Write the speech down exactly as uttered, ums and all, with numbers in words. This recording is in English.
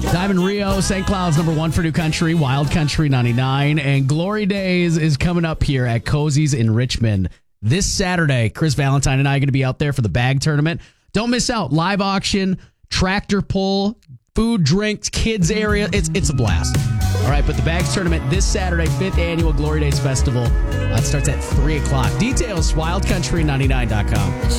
Diamond Rio, Saint Cloud's number one for New Country, Wild Country ninety-nine, and Glory Days is coming up here at Cozy's in Richmond this Saturday. Chris Valentine and I are going to be out there for the bag tournament. Don't miss out. Live auction, tractor pull, food, drinks, kids area. It's it's a blast. All right, but the bags tournament this Saturday, fifth annual Glory Days Festival. Uh, it starts at three o'clock. Details, wild country ninety-nine dot com.